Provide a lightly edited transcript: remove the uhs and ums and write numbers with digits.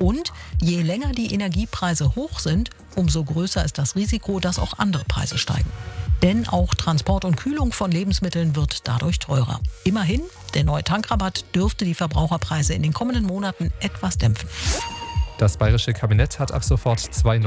Und je länger die Energiepreise hoch sind, umso größer ist das Risiko, dass auch andere Preise steigen. Denn auch Transport und Kühlung von Lebensmitteln wird dadurch teurer. Immerhin, der neue Tankrabatt dürfte die Verbraucherpreise in den kommenden Monaten etwas dämpfen. Das bayerische Kabinett hat ab sofort 2